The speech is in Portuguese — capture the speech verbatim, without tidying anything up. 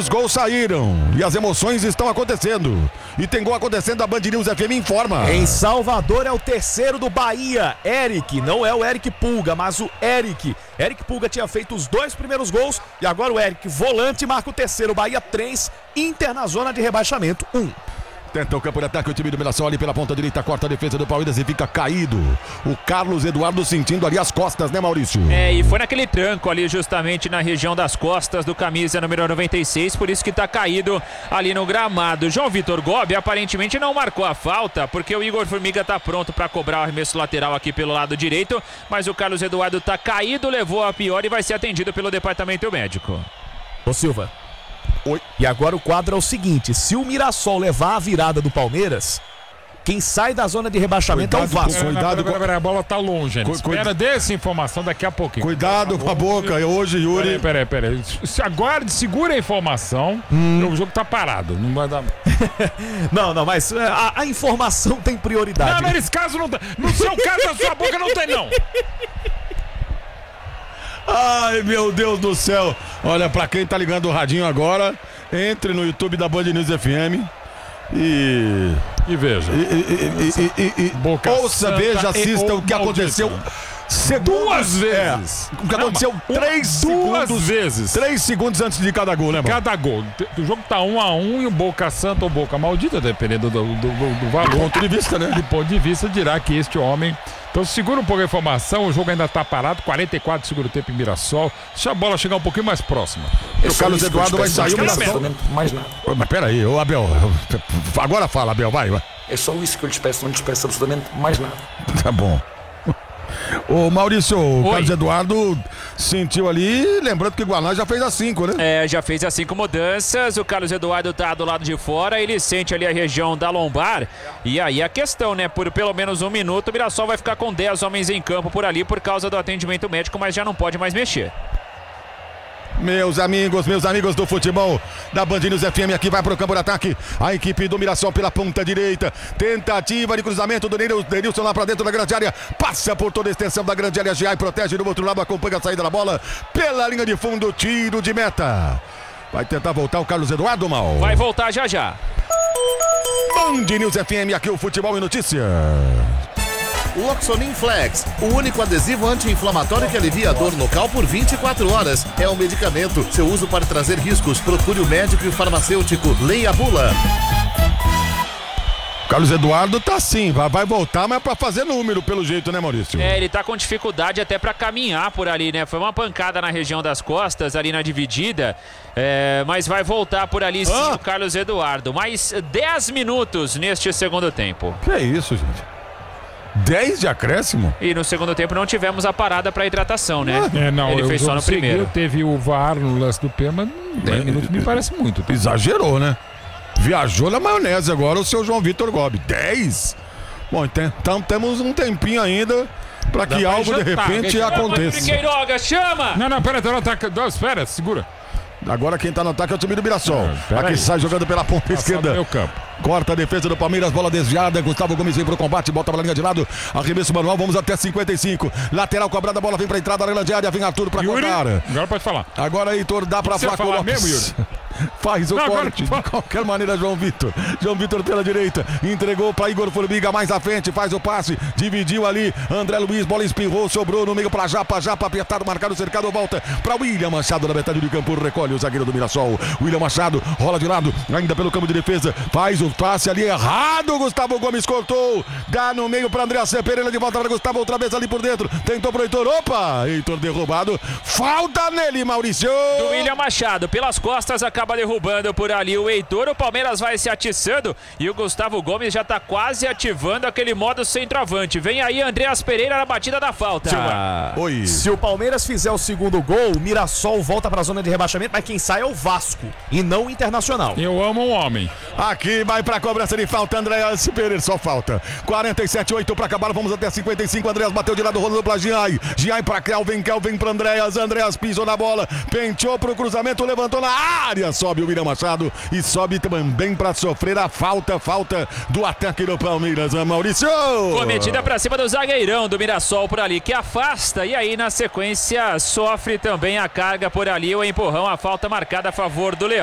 Os gols saíram e as emoções estão acontecendo. E tem gol acontecendo, a Band News F M informa. Em Salvador é o terceiro do Bahia. Eric, não é o Eric Pulga, mas o Eric. Eric Pulga tinha feito os dois primeiros gols e agora o Eric, volante, marca o terceiro. Bahia três, Inter na zona de rebaixamento um. Tenta o campo de ataque, o time de dominação ali pela ponta direita, corta a defesa do Palmeiras e fica caído. O Carlos Eduardo sentindo ali as costas, né, Maurício? É, e foi naquele tranco ali justamente na região das costas do camisa número noventa e seis, por isso que tá caído ali no gramado. João Vitor Gobi aparentemente não marcou a falta, porque o Igor Formiga tá pronto para cobrar o arremesso lateral aqui pelo lado direito, mas o Carlos Eduardo tá caído, levou a pior e vai ser atendido pelo departamento médico. Ô Silva. Oi. E agora o quadro é o seguinte: se o Mirassol levar a virada do Palmeiras, quem sai da zona de rebaixamento cuidado, é o Vasco. Cuidado, com... a bola tá longe, gente. Cu... Espera dessa informação daqui a pouquinho. Cuidado com a boca, hoje, Yuri. Peraí, peraí, peraí. Aguarde, segura a informação. Hum. O jogo tá parado, não vai dar. não, não, mas a, a informação tem prioridade. Não, nesse caso não tem. No seu caso, na sua boca não tem, não. Ai, meu Deus do céu. Olha, pra quem tá ligando o radinho agora, entre no YouTube da Band News F M e... E veja. E, e, e, e, e, Boca ouça, Santa veja, assista o que aconteceu. Duas vezes. É, o que aconteceu não, três duas segundos. vezes. Três segundos antes de cada gol, né, mano? Cada gol. O jogo tá um a um e o Boca Santa ou Boca Maldita, dependendo do, do, do, do valor. Do ponto de vista, né? Do ponto de vista, dirá que este homem... Então segura um pouco a informação, o jogo ainda tá parado, quarenta e quatro de segundo tempo em Mirassol. Deixa a bola chegar um pouquinho mais próxima. E o Carlos Eduardo vai sair o Mirassol. Mais nada. Mas peraí, ô Abel, agora fala, Abel, vai, vai. É só isso que eu lhes peço, não lhes peço absolutamente mais nada. Tá bom. Ô Maurício, o Oi. Carlos Eduardo sentiu ali, lembrando que o Guaraná já fez as cinco, né? É, já fez as cinco mudanças, o Carlos Eduardo tá do lado de fora, ele sente ali a região da lombar, e aí a questão, né, por pelo menos um minuto, o Mirassol vai ficar com dez homens em campo por ali por causa do atendimento médico, mas já não pode mais mexer. Meus amigos, meus amigos do futebol da Band News F M, aqui vai pro campo de ataque a equipe do Mirassol pela ponta direita, tentativa de cruzamento do Denilson lá pra dentro da grande área, passa por toda a extensão da grande área, Giai protege do outro lado, acompanha a saída da bola pela linha de fundo, tiro de meta. Vai tentar voltar o Carlos Eduardo, Mal? Vai voltar já já. Band News F M, aqui o futebol e notícia. Loxonin Flex, o único adesivo anti-inflamatório que alivia a dor local por vinte e quatro horas. É um medicamento. Seu uso pode trazer riscos. Procure o médico e o farmacêutico. Leia a bula. Carlos Eduardo tá sim, vai, vai voltar, mas pra fazer número pelo jeito, né, Maurício? É, ele tá com dificuldade até pra caminhar por ali, né? Foi uma pancada na região das costas, ali na dividida, é, mas vai voltar por ali sim ah. o Carlos Eduardo. Mais dez minutos neste segundo tempo. Que é isso, gente? dez de acréscimo? E no segundo tempo não tivemos a parada para hidratação, né? É, não, ele fez só no seguiu, primeiro. Teve o V A R no lance do pé, mas dez é, minutos me parece muito. Tá? Exagerou, né? Viajou na maionese agora o seu João Vitor Gobi. dez? Bom, então temos um tempinho ainda para que algo jantar, de repente que aconteça. Queiroga, chama! Não, não, pera, tá no ataque. Espera, segura. Agora quem tá no ataque é o time do Mirassol. Ah, aqui aí. Sai jogando pela ponta Passado esquerda. Meu campo. Corta a defesa do Palmeiras, bola desviada. Gustavo Gomes vem pro combate, bota pra linha de lado. Arremesso manual, vamos até cinquenta e cinco. Lateral cobrada, a bola vem pra entrada da grande área. Vem Arthur pra Yuri, cortar. Agora pode falar. Agora Heitor dá pra Flaco Lopes. Mesmo, Yuri? Faz o Não, corte agora... de qualquer maneira, João Vitor. João Vitor pela direita, entregou para Igor Formiga mais à frente, faz o passe, dividiu ali. André Luiz, bola espirrou, sobrou no meio para Japa, Japa apertado, marcado, cercado, volta para William Machado na metade do campo, recolhe o zagueiro do Mirassol. William Machado rola de lado, ainda pelo campo de defesa, faz o passe ali errado. Gustavo Gomes cortou, dá no meio para André Pereira, de volta para Gustavo, outra vez ali por dentro, tentou pro Heitor, opa, Heitor derrubado, falta nele, Maurício. Do William Machado, pelas costas, acaba derrubando por ali o Heitor, o Palmeiras vai se atiçando e o Gustavo Gomes já tá quase ativando aquele modo centroavante. Vem aí Andreas Pereira na batida da falta. Oi. Se o Palmeiras fizer o segundo gol, o Mirassol volta pra zona de rebaixamento, mas quem sai é o Vasco e não o Internacional. Eu amo um homem. Aqui vai pra cobrança de falta, Andreas Pereira, só falta. quarenta e sete, oito pra acabar, vamos até cinquenta e cinco. Andreas bateu de lado, rolando pra Giai. Giai pra Kelvin, Kelvin pra Andreas. Andreas pisou na bola, penteou pro cruzamento, levantou na área, sobe o William Machado e sobe também para sofrer a falta, falta do ataque do Palmeiras, Maurício. Cometida para cima do zagueirão do Mirassol por ali, que afasta, e aí na sequência sofre também a carga por ali, o empurrão, a falta marcada a favor do Leão.